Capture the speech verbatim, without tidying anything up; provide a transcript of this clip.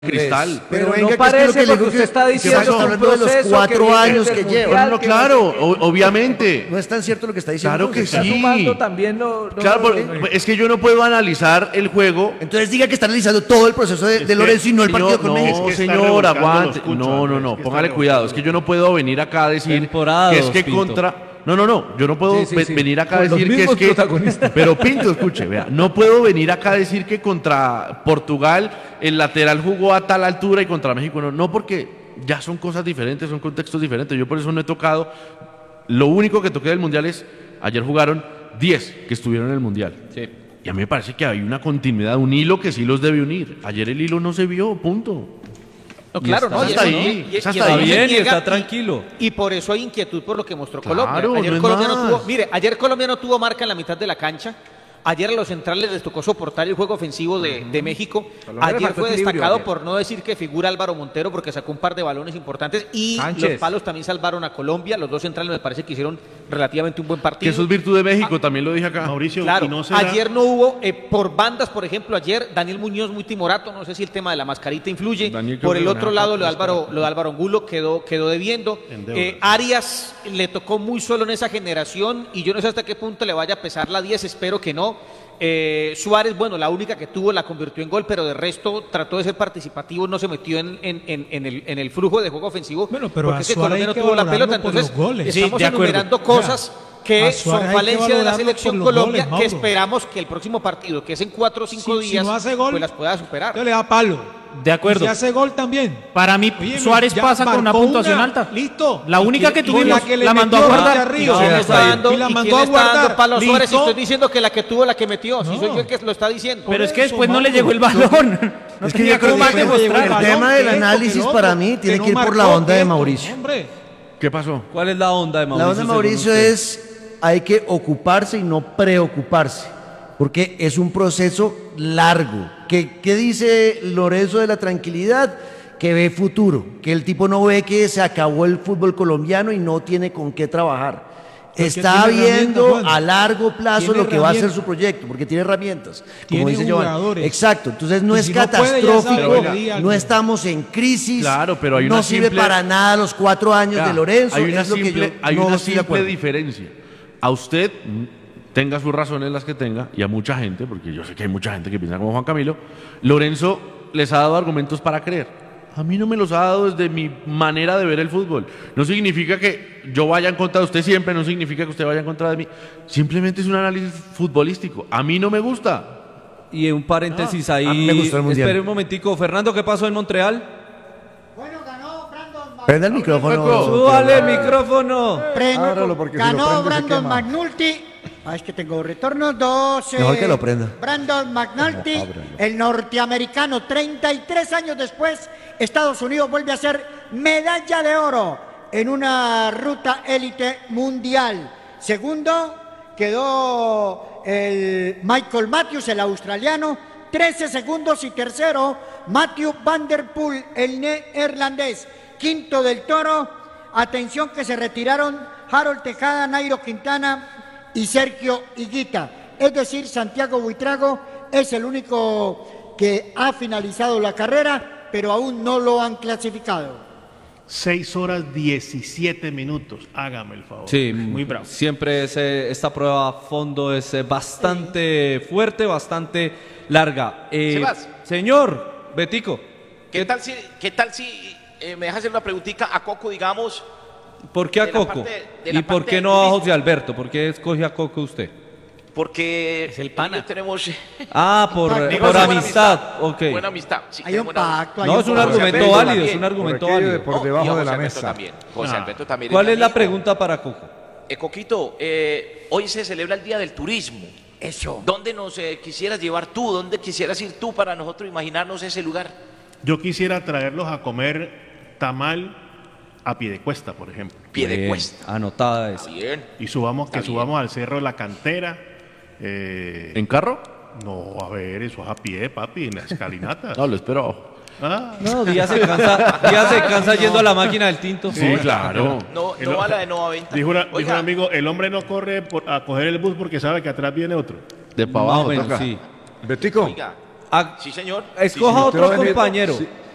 Cristal. Pero, Pero venga, no que parece es que porque lo que usted está diciendo estamos que hablando de los cuatro años que lleva. No, no, claro, o- obviamente. No es tan cierto lo que está diciendo. Claro que entonces. sí. Está sumando también no, no- Claro, porque- es que yo no puedo analizar el juego. Entonces diga que está analizando todo el proceso de, de que- Lorenzo y no el Señor, partido con no, México. que está señor, revolcando aguante. los cuchos, No, no, Andrés, no, que está póngale cuidado. Es que yo no puedo venir acá a decir Temporada que es dos, que Pinto. contra... No, no, no, yo no puedo Sí, sí, ve- sí. venir acá a Con los decir que es mismos que... protagonistas. Pero Pinto, escuche, vea, no puedo venir acá a decir que contra Portugal el lateral jugó a tal altura y contra México no. No, porque ya son cosas diferentes, son contextos diferentes. Yo por eso no he tocado... Lo único que toqué del Mundial es... Ayer jugaron diez que estuvieron en el Mundial. Sí. Y a mí me parece que hay una continuidad, un hilo que sí los debe unir. Ayer el hilo no se vio, punto. No, claro, está no, hasta y eso ahí, no, y- es y hasta eso ahí. no se Bien, y niega, está tranquilo. Y por eso hay inquietud por lo que mostró Claro, Colombia. Ayer no es Colombia no más. tuvo, mire, ayer Colombia no tuvo marca en la mitad de la cancha. Ayer a los centrales les tocó soportar el juego ofensivo de, de México. Colombia le Ayer faltó fue equilibrio destacado ayer. por no decir que figura Álvaro Montero porque sacó un par de balones importantes y Sánchez. los palos también salvaron a Colombia. Los dos centrales me parece que hicieron relativamente un buen Que partido. eso es virtud de México, también lo dije acá. Mauricio, Claro, y no será- ayer no hubo, eh, por bandas, por ejemplo, ayer Daniel Muñoz muy timorato, no sé si el tema de la mascarita influye. Daniel creo Por que el lo otro deja lado, lo de máscara. Álvaro, lo de Álvaro Angulo quedó, quedó debiendo. En deuda. Eh, Arias le tocó muy solo en esa generación y yo no sé hasta qué punto le vaya a pesar la diez, espero que no. Eh, Suárez, bueno, la única que tuvo la convirtió en gol, pero de resto trató de ser participativo, no se metió en, en- en- en el, en el flujo de juego ofensivo. Bueno, pero porque a es que Suárez Colombia hay no que tuvo la valorarlo pelota, por entonces los goles. estamos Sí, de acuerdo. enumerando cosas que a son Suárez hay que falencias de la valorarlo selección por los Colombia, goles, que Mauro. esperamos que el próximo partido, que es en cuatro o cinco Si- si días, no hace gol, pues las pueda superar. Usted le da palo. De acuerdo. Y si hace gol también. Para mí, Oye, Suárez ya pasa con una marcó puntuación una, alta. Listo. La Y única que y tuvimos, la, que le la mandó a metió guardar. hacia ¿Y arriba. quién le está dando, Y la y mandó quién le a está guardar. dando palo a Suárez? Si Listo. estoy diciendo que la que tuvo la que metió, si No. soy yo el que lo está diciendo. Pero es que Por después eso, no le Mauro. llegó el balón. No Es que tenía yo creo cómo que más fue- demostrar. el balón tema que del esto, que análisis lo para otro, mí tiene no que ir por marcó la onda de esto, Mauricio. Hombre. ¿Qué pasó? ¿Cuál es la onda de Mauricio? La onda de según Mauricio usted? es, hay que ocuparse y no preocuparse, porque es un proceso largo. ¿Qué, qué dice Lorenzo de la tranquilidad? Que ve futuro, que el tipo no ve que se acabó el fútbol colombiano y no tiene con qué trabajar. Porque Está tiene viendo herramientas, Juan. a largo plazo Tiene lo que va a ser herramientas. su proyecto, porque tiene herramientas, como Tiene dice Giovanni. jugadores. Exacto, entonces no Y es si no puede, ya sabe catastrófico, que diga no algo. estamos en crisis, Claro, pero hay no una sirve simple- para nada los cuatro años Ya, de Lorenzo, hay una es lo que simple, yo hay no una estoy de simple acuerdo. diferencia. A usted, mm, tenga sus razones las que tenga, y a mucha gente, porque yo sé que hay mucha gente que piensa como Juan Camilo, Lorenzo les ha dado argumentos para creer. A mí no me los ha dado desde mi manera de ver el fútbol. No significa que yo vaya en contra de usted siempre, no significa que usted vaya en contra de mí. Simplemente es un análisis futbolístico. A mí no me gusta. Y un paréntesis a mí ahí. me gustó el Mundial. Espere un momentico. Fernando, ¿qué pasó en Montreal? Bueno, ganó Brandon Prenda el micrófono. ¡Súbale el micrófono! Prendo- porque si ganó lo prende se Brandon quema. McNulty. Ah, es que tengo retorno. doce. Mejor que lo prenda. Brandon McNulty, No, ábrelo. el norteamericano, treinta y tres años después, Estados Unidos vuelve a ser medalla de oro en una ruta élite mundial. Segundo, quedó el Michael Matthews, el australiano, trece segundos. Y tercero, Matthew Van Der Poel, el neerlandés. Quinto del Toro. Atención que se retiraron Harold Tejada, Nairo Quintana y Sergio Higuita. Es decir, Santiago Buitrago es el único que ha finalizado la carrera, pero aún no lo han clasificado. seis horas diecisiete minutos. Hágame el favor. Sí, Muy bravo. Siempre ese- esta prueba a fondo es eh, bastante fuerte, bastante larga. Eh, Sebas. Señor Betico, ¿Qué tal si, qué tal si eh, me dejas hacer una preguntita a Coco, digamos? ¿por qué a de la Coco? parte- de la ¿Y por parte qué del no a turismo? José Alberto? ¿Por qué escoge a Coco usted? Porque Es el pana. ellos tenemos Ah, por, Pacto. por Negocio, buena amistad. Ok. buena amistad. Sí, Hay un tenemos buena- pacto. hay No, un es un pacto. argumento Alberto válido, también. es un argumento Por aquello de válido. por Oh, debajo y a de José la Alberto mesa. también. José Ah. Alberto también ¿Cuál es la amigo. pregunta para Coco? Eh, Coquito, eh, hoy se celebra el Día del Turismo. Eso. ¿Dónde nos eh, quisieras llevar tú? ¿Dónde quisieras ir tú para nosotros imaginarnos ese lugar? Yo quisiera traerlos a comer tamal a Piedecuesta, por ejemplo. Pie de Bien, cuesta. anotada esa. Bien. Y subamos, Está que bien. subamos al Cerro de la Cantera. eh, ¿En carro? No, a ver, eso es a pie, papi, en la escalinata. No, lo espero. Ah, No, Díaz se cansa, Díaz se cansa yendo a la máquina del tinto. Sí, claro. No, El- no a la de Nova Venta. dijo, una- dijo Oiga, un amigo, el hombre no corre por- a coger el bus porque sabe que atrás viene otro. De para Más o abajo menos, toca. sí. Betico, oiga, Ah, sí señor. escoja si usted va otro a venir- compañero. si-